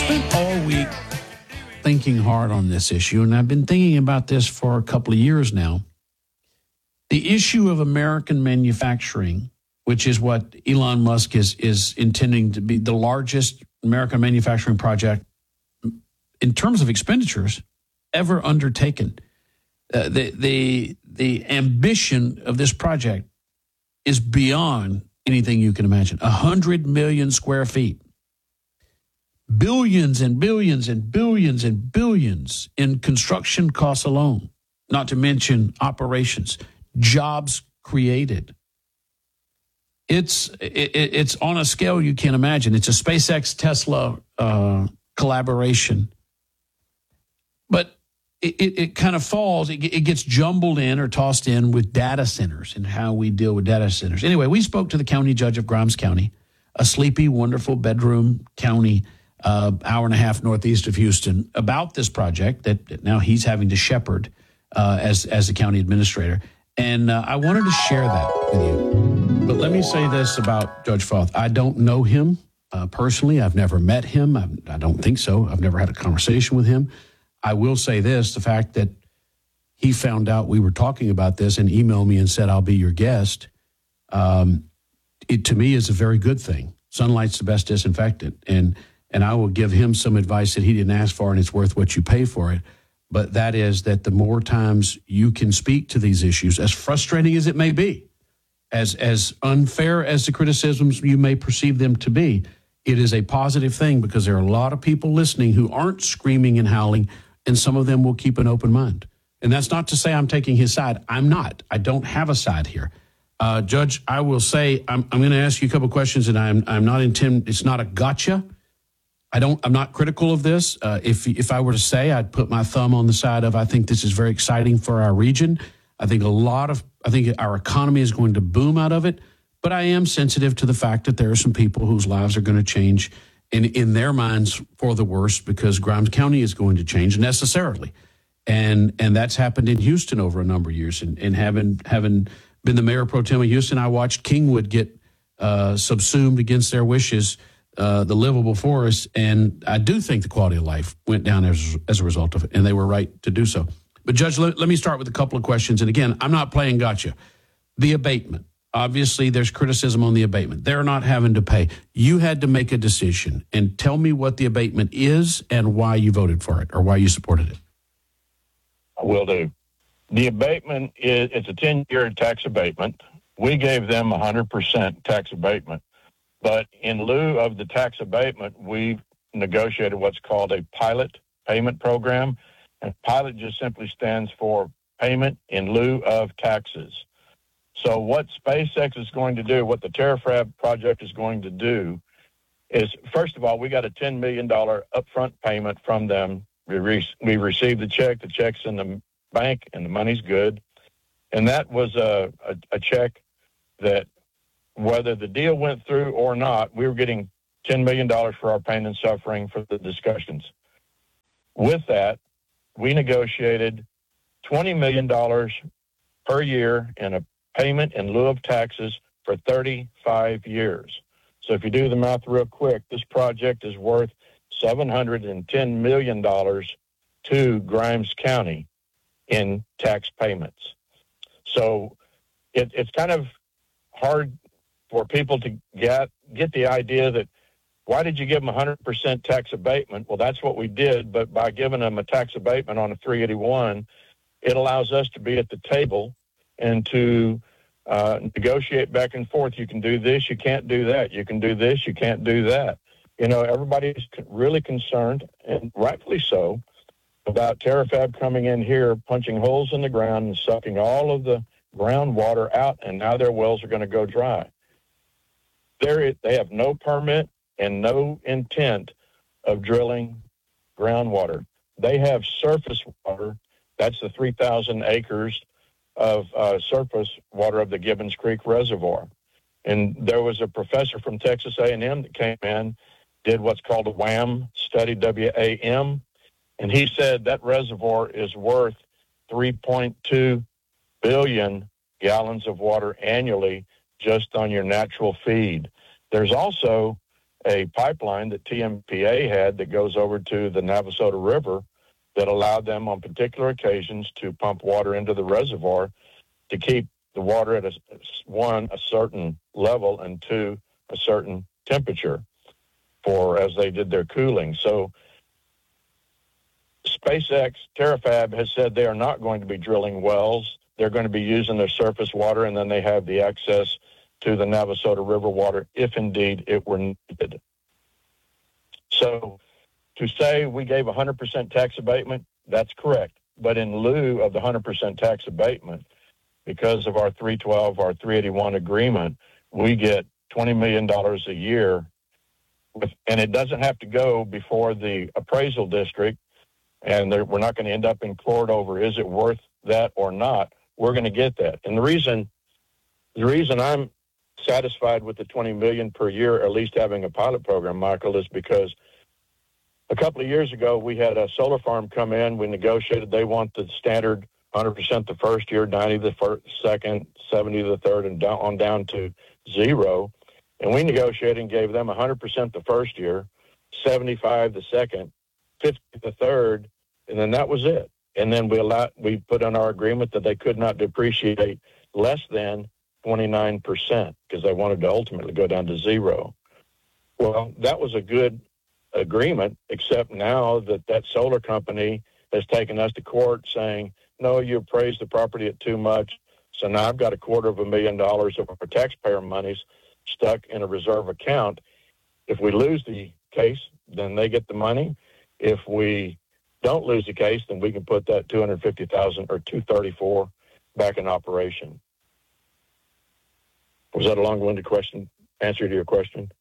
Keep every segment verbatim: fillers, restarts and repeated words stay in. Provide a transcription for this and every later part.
spent all week thinking hard on this issue, and I've been thinking about this for a couple of years now. The issue of American manufacturing, which is what Elon Musk is, is intending to be the largest American manufacturing project in terms of expenditures ever undertaken. Uh, the, the, the ambition of this project is beyond anything you can imagine. A hundred million square feet. Billions and billions and billions and billions in construction costs alone, not to mention operations, jobs created. It's it, it's on a scale you can't imagine. It's a SpaceX Tesla uh, collaboration, but it, it, it kind of falls. It, it gets jumbled in or tossed in with data centers and how we deal with data centers. Anyway, we spoke to the county judge of Grimes County, a sleepy, wonderful bedroom county. Uh, hour and a half northeast of Houston, about this project that, that now he's having to shepherd uh, as as the county administrator. And uh, I wanted to share that with you. But let me say this about Judge Foth. I don't know him uh, personally. I've never met him. I, I don't think so. I've never had a conversation with him. I will say this, the fact that he found out we were talking about this and emailed me and said, I'll be your guest, um, it to me is a very good thing. Sunlight's the best disinfectant. And And I will give him some advice that he didn't ask for, and it's worth what you pay for it. But that is that the more times you can speak to these issues, as frustrating as it may be, as as unfair as the criticisms you may perceive them to be, it is a positive thing because there are a lot of people listening who aren't screaming and howling, and some of them will keep an open mind. And that's not to say I'm taking his side. I'm not. I don't have a side here. Uh, Judge, I will say I'm, I'm going to ask you a couple of questions, and I'm I'm not intend. It's not a gotcha. I don't, I'm not critical of this. Uh, if if I were to say, I'd put my thumb on the side of, I think this is very exciting for our region. I think a lot of, I think our economy is going to boom out of it. But I am sensitive to the fact that there are some people whose lives are going to change in, in their minds for the worse because Grimes County is going to change necessarily. And and that's happened in Houston over a number of years. And, and having, having been the mayor pro tem of Houston, I watched Kingwood get uh, subsumed against their wishes. Uh, the livable forest, and I do think the quality of life went down as as a result of it, and they were right to do so. But Judge, let, let me start with a couple of questions. And again, I'm not playing gotcha. The abatement. Obviously, there's criticism on the abatement. They're not having to pay. You had to make a decision, and tell me what the abatement is and why you voted for it or why you supported it. I will do. The abatement is it's a ten-year tax abatement. We gave them one hundred percent tax abatement. But in lieu of the tax abatement, we negotiated what's called a pilot payment program. And pilot just simply stands for payment in lieu of taxes. So what SpaceX is going to do, what the TerraFab project is going to do is, first of all, we got a ten million dollars upfront payment from them. We, re- we received the check. The check's in the bank, and the money's good. And that was a, a, a check that, whether the deal went through or not, we were getting ten million dollars for our pain and suffering for the discussions. With that, we negotiated twenty million dollars per year in a payment in lieu of taxes for thirty-five years. So if you do the math real quick, this project is worth seven hundred ten million dollars to Grimes County in tax payments. So it, it's kind of hard for people to get get the idea that, why did you give them one hundred percent tax abatement? Well, that's what we did, but by giving them a tax abatement on a three eighty-one, it allows us to be at the table and to uh, negotiate back and forth. You can do this, you can't do that. You can do this, you can't do that. You know, everybody's really concerned, and rightfully so, about TerraFab coming in here, punching holes in the ground and sucking all of the groundwater out, and now their wells are going to go dry. They're, they have no permit and no intent of drilling groundwater. They have surface water. That's the three thousand acres of uh, surface water of the Gibbons Creek Reservoir. And there was a professor from Texas A and M that came in, did what's called a WAM study, W A M, and he said that reservoir is worth three point two billion gallons of water annually just on your natural feed. There's also a pipeline that T M P A had that goes over to the Navasota River that allowed them on particular occasions to pump water into the reservoir to keep the water at a, one, a certain level, and two, a certain temperature for as they did their cooling. So SpaceX, Terrafab has said they are not going to be drilling wells. They're going to be using their surface water, and then they have the access to the Navasota River water if indeed it were needed. So to say we gave one hundred percent tax abatement, that's correct. But in lieu of the one hundred percent tax abatement, because of our three twelve, our three eighty-one agreement, we get twenty million dollars a year, with, and it doesn't have to go before the appraisal district, and we're not going to end up in court over is it worth that or not. We're going to get that. And the reason, the reason I'm satisfied with the twenty million dollars per year, at least having a pilot program, Michael, is because a couple of years ago, we had a solar farm come in. We negotiated. They want the standard one hundred percent the first year, ninety the first, second, seventy the third, and down, on down to zero. And we negotiated and gave them one hundred percent the first year, seventy-five the second, fifty the third, and then that was it. And then we allowed, we put in our agreement that they could not depreciate less than twenty-nine percent because they wanted to ultimately go down to zero. Well, that was a good agreement, except now that that solar company has taken us to court saying, no, you appraised the property at too much. So now I've got a quarter of a million dollars of our taxpayer monies stuck in a reserve account. If we lose the case, then they get the money. If we don't lose the case, then we can put that two hundred fifty thousand dollars or two thirty-four back in operation. Was that a long-winded question? Answer to your question?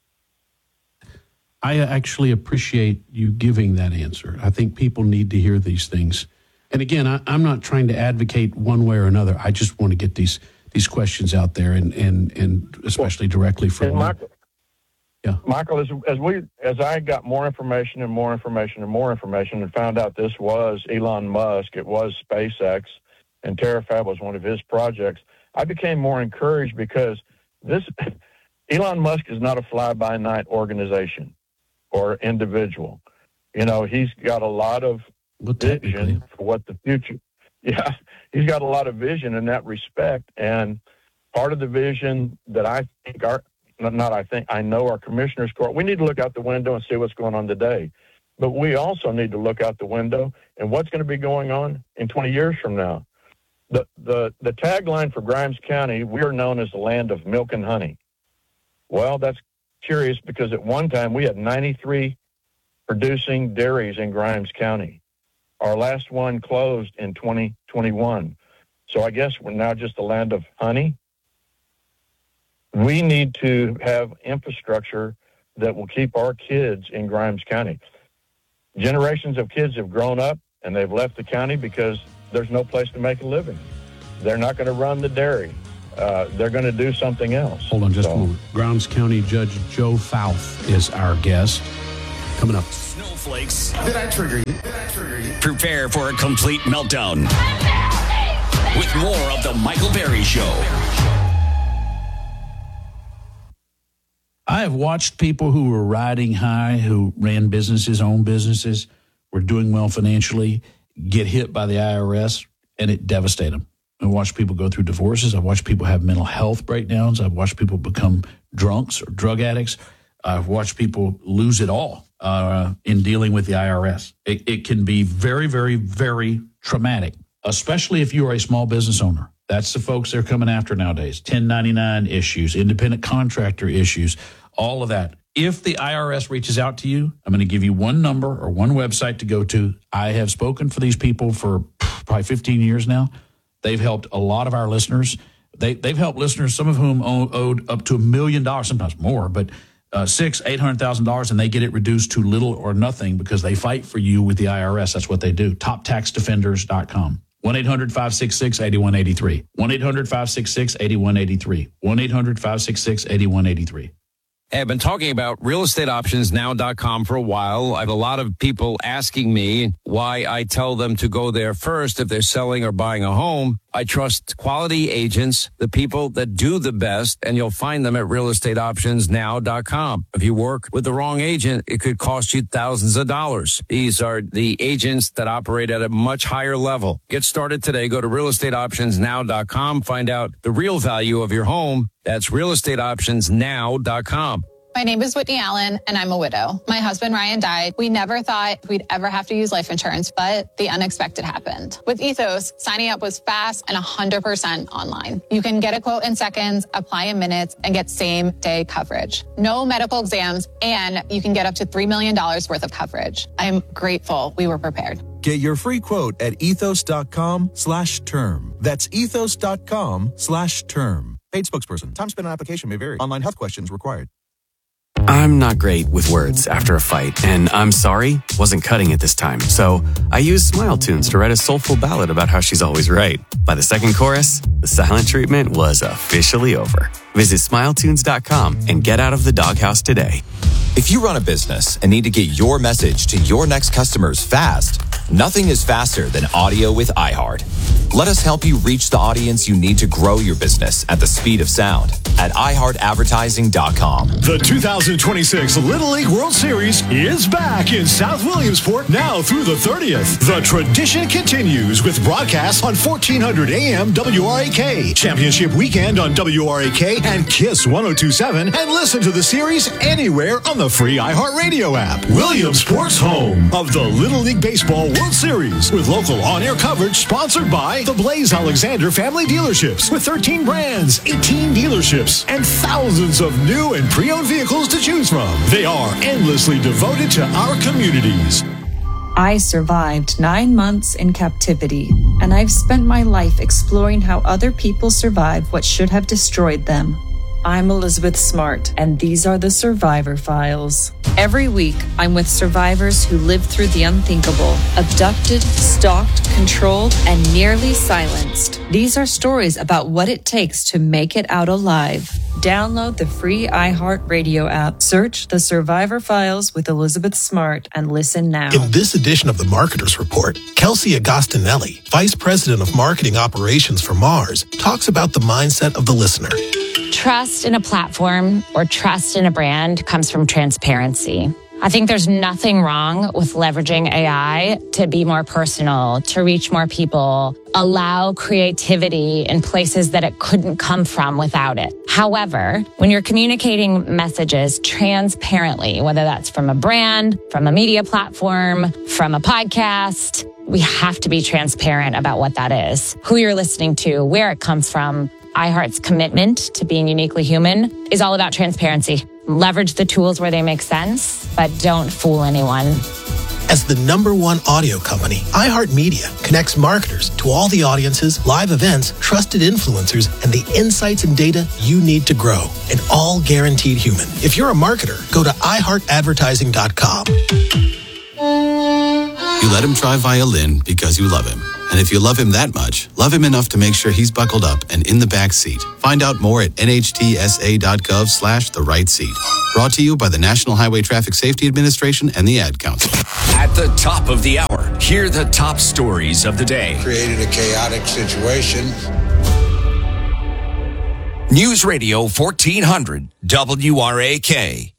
I actually appreciate you giving that answer. I think people need to hear these things. And again, I, I'm not trying to advocate one way or another. I just want to get these these questions out there, and and, and especially directly from Michael. Yeah, Michael, as as we as I got more information and more information and more information, and found out this was Elon Musk, it was SpaceX, and Terrafab was one of his projects, I became more encouraged because this Elon Musk is not a fly-by-night organization or individual. You know, he's got a lot of well, vision for what the future. Yeah, he's got a lot of vision in that respect, and part of the vision that I think our not I think I know our commissioners court. We need to look out the window and see what's going on today, but we also need to look out the window and what's going to be going on in twenty years from now. The the the tagline for Grimes County: we are known as the land of milk and honey. Well, that's curious because at one time we had ninety-three producing dairies in Grimes County. Our last one closed in twenty twenty-one. So I guess we're now just the land of honey. We need to have infrastructure that will keep our kids in Grimes County. Generations of kids have grown up and they've left the county because there's no place to make a living. They're not going to run the dairy. Uh, they're going to do something else. Hold on just so. a moment. Grimes County Judge Joe Fouth is our guest. Coming up. Snowflakes. Did I trigger you? Did I trigger you? Prepare for a complete meltdown. With more of the Michael Berry Show. I have watched people who were riding high, who ran businesses, owned businesses, were doing well financially, get hit by the I R S, and it devastated them. I watched people go through divorces. I've watched people have mental health breakdowns. I've watched people become drunks or drug addicts. I've watched people lose it all uh, in dealing with the I R S. It, it can be very, very, very traumatic, especially if you are a small business owner. That's the folks they're coming after nowadays. ten ninety-nine issues, independent contractor issues, all of that. If the I R S reaches out to you, I'm going to give you one number or one website to go to. I have spoken for these people for probably fifteen years now. They've helped a lot of our listeners. They, they've helped listeners, some of whom owed up to a million dollars, sometimes more, but uh, six, eight hundred thousand dollars, and they get it reduced to little or nothing because they fight for you with the I R S. That's what they do. top tax defenders dot com. one eight hundred five six six eight one eight three. one eight hundred five six six eight one eight three. one eight hundred five six six eight one eight three. Hey, I've been talking about real estate options now dot com for a while. I have a lot of people asking me why I tell them to go there first if they're selling or buying a home. I trust quality agents, the people that do the best, and you'll find them at real estate options now dot com. If you work with the wrong agent, it could cost you thousands of dollars. These are the agents that operate at a much higher level. Get started today. Go to real estate options now dot com. Find out the real value of your home. That's real estate options now dot com. My name is Whitney Allen, and I'm a widow. My husband, Ryan, died. We never thought we'd ever have to use life insurance, but the unexpected happened. With Ethos, signing up was fast and one hundred percent online. You can get a quote in seconds, apply in minutes, and get same-day coverage. No medical exams, and you can get up to three million dollars worth of coverage. I'm grateful we were prepared. Get your free quote at ethos.com slash term. That's ethos.com slash term. Paid spokesperson. Time spent on application may vary. Online health questions required. I'm not great with words after a fight, and I'm sorry wasn't cutting it this time. So I used Smile Tunes to write a soulful ballad about how she's always right. By the second chorus, the silent treatment was officially over. Visit smile tunes dot com and get out of the doghouse today. If you run a business and need to get your message to your next customers fast, nothing is faster than audio with iHeart. Let us help you reach the audience you need to grow your business at the speed of sound at i heart advertising dot com. The two thousand twenty-six Little League World Series is back in South Williamsport now through the thirtieth. The tradition continues with broadcasts on fourteen hundred A M W R A K, Championship Weekend on W R A K and KISS one oh two point seven, and listen to the series anywhere on the free iHeartRadio app. Williamsport's home of the Little League Baseball World Series with local on-air coverage sponsored by the Blaze Alexander Family Dealerships with thirteen brands, eighteen dealerships, and thousands of new and pre-owned vehicles to choose from. They are endlessly devoted to our communities. I survived nine months in captivity, and I've spent my life exploring how other people survive what should have destroyed them. I'm Elizabeth Smart, and these are the Survivor Files. Every week, I'm with survivors who lived through the unthinkable, abducted, stalked, controlled, and nearly silenced. These are stories about what it takes to make it out alive. Download the free iHeartRadio app, search The Survivor Files with Elizabeth Smart, and listen now. In this edition of the Marketers Report, Kelsey Agostinelli, Vice President of Marketing Operations for Mars, talks about the mindset of the listener. Trust in a platform or trust in a brand comes from transparency. I think there's nothing wrong with leveraging A I to be more personal, to reach more people, allow creativity in places that it couldn't come from without it. However, when you're communicating messages transparently, whether that's from a brand, from a media platform, from a podcast, we have to be transparent about what that is, who you're listening to, where it comes from. iHeart's commitment to being uniquely human is all about transparency. Leverage the tools where they make sense, but don't fool anyone. As the number one audio company, iHeartMedia connects marketers to all the audiences, live events, trusted influencers, and the insights and data you need to grow, and all guaranteed human. If you're a marketer, go to i heart advertising dot com. You let him try violin because you love him. And if you love him that much, love him enough to make sure he's buckled up and in the back seat. Find out more at N H T S A dot gov slash the right seat. Brought to you by the National Highway Traffic Safety Administration and the Ad Council. At the top of the hour, hear the top stories of the day. Created a chaotic situation. News Radio fourteen hundred W R A K.